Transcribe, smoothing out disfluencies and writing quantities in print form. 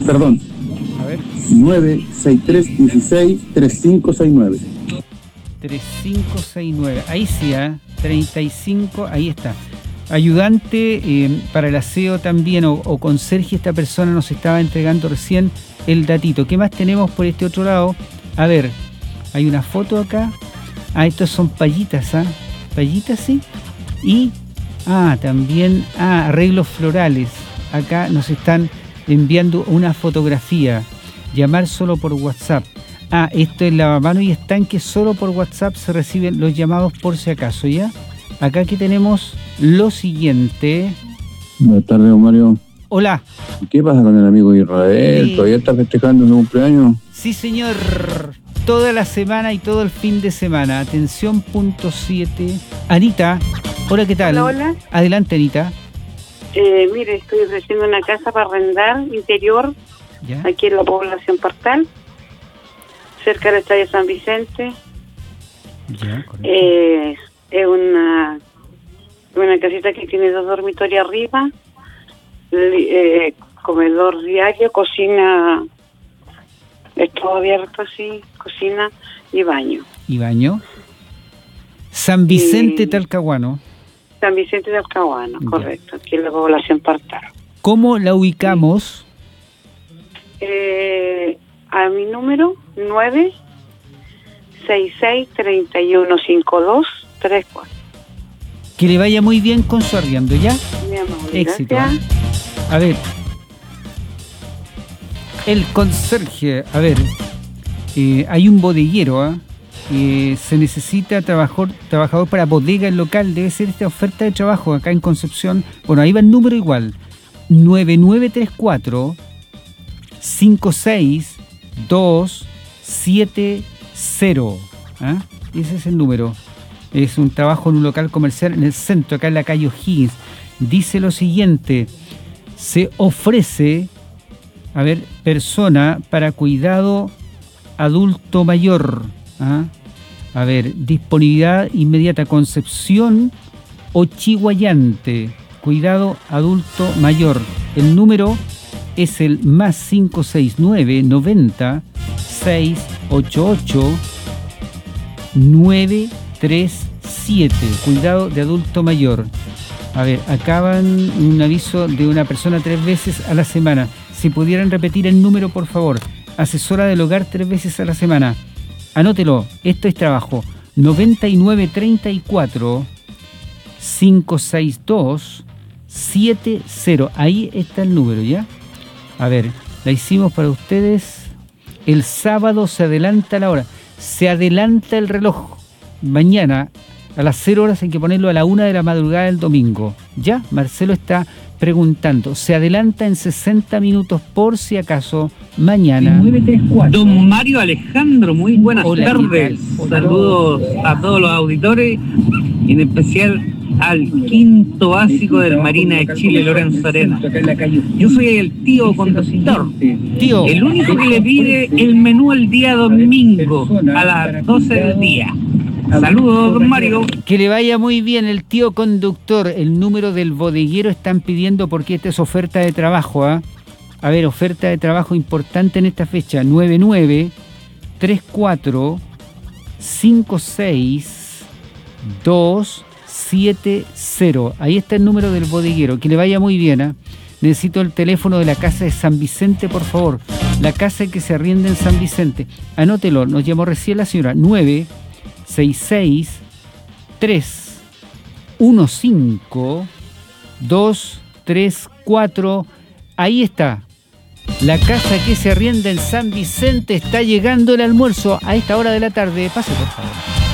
Perdón. A ver. 963-16-3569. 3569. Ahí sí, 35, ahí está. Ayudante para el aseo también, o conserje, esta persona nos estaba entregando recién el datito. ¿Qué más tenemos por este otro lado? A ver, hay una foto acá. Estos son payitas, payitas, sí. Y, también, arreglos florales. Acá nos están enviando una fotografía. Llamar solo por WhatsApp. Esto es lavamanos y estanque, solo por WhatsApp se reciben los llamados por si acaso, ¿ya? Acá aquí tenemos lo siguiente. Buenas tardes, don Mario. Hola. ¿Qué pasa con el amigo Israel? Sí. ¿Todavía está festejando su cumpleaños? Sí, señor. Toda la semana y todo el fin de semana. Atención, punto 7. Anita, hola, ¿qué tal? Hola. Adelante, Anita. Mire, estoy ofreciendo una casa para arrendar, interior, ¿Ya? aquí en la población Partal, cerca del Estadio San Vicente. Ya, correcto. Es una casita que tiene 2 dormitorios arriba, comedor diario, cocina, es todo abierto así, cocina y baño. ¿Y baño? San Vicente, Talcahuano. San Vicente de Alcahuano, Ya. correcto, aquí en la población Partal. ¿Cómo la ubicamos? A mi número 966-3152-34. Que le vaya muy bien con su arriendo, ¿ya? Mi amor, Éxito. gracias. A ver. El conserje. A ver. Hay un bodeguero, se necesita trabajador para bodega en local. Debe ser esta oferta de trabajo acá en Concepción. Bueno, ahí va el número igual. 9934 56270. Ese es el número. Es un trabajo en un local comercial en el centro, acá en la calle O'Higgins. Dice lo siguiente: se ofrece, persona para cuidado adulto mayor. A ver, disponibilidad inmediata, Concepción o Chiguayante, cuidado adulto mayor. El número es el +569 90 688 937. Cuidado de adulto mayor. A ver, acaban un aviso de una persona 3 veces a la semana. Si pudieran repetir el número, por favor. Asesora del hogar 3 veces a la semana. Anótelo, esto es trabajo. 9934 562 70. Ahí está el número, ¿ya? A ver, la hicimos para ustedes. El sábado se adelanta la hora. Se adelanta el reloj. Mañana a las 0 horas hay que ponerlo a la 1 de la madrugada del domingo. ¿Ya? Marcelo está preguntando. Se adelanta en 60 minutos por si acaso mañana. 934. Don Mario Alejandro, muy buenas tardes. Saludos a todos los auditores y en especial al quinto básico del Marina de Chile, Lorenzo Arena. Yo soy el tío conductor, Tío, el único que le pide el menú el día domingo a las 12 del día. Saludos, don Mario. que le vaya muy bien el tío conductor. El número del bodeguero están pidiendo porque esta es oferta de trabajo. A ver, oferta de trabajo importante en esta fecha. 9934 56270. Ahí está el número del bodeguero. Que le vaya muy bien. Necesito el teléfono de la casa de San Vicente, por favor. La casa que se arrienda en San Vicente. Anótelo, nos llamó recién la señora. 966-315-234. Ahí está. La casa que se arrienda en San Vicente. Está llegando el almuerzo a esta hora de la tarde. Pase, por favor.